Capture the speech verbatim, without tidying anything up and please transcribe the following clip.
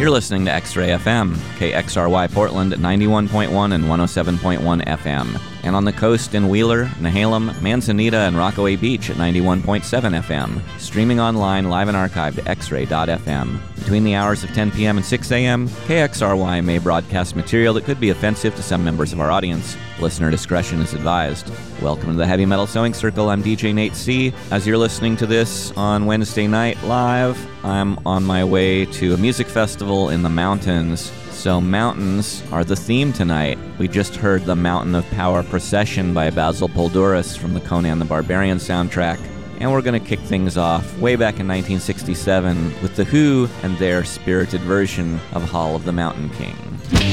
You're listening to X-Ray F M, K X R Y Portland at ninety-one point one and one oh seven point one F M. And on the coast in Wheeler, Nehalem, Manzanita, and Rockaway Beach at ninety-one point seven F M. Streaming online, live and archived at x ray dot f m. Between the hours of ten p.m. and six a.m., K X R Y may broadcast material that could be offensive to some members of our audience. Listener discretion is advised. Welcome to the Heavy Metal Sewing Circle. I'm D J Nate C. As you're listening to this on Wednesday night live, I'm on my way to a music festival in the mountains. So mountains are the theme tonight. We just heard the Mountain of Power Procession by Basil Poledouris from the Conan the Barbarian soundtrack. And we're going to kick things off way back in nineteen sixty-seven with The Who and their spirited version of Hall of the Mountain King.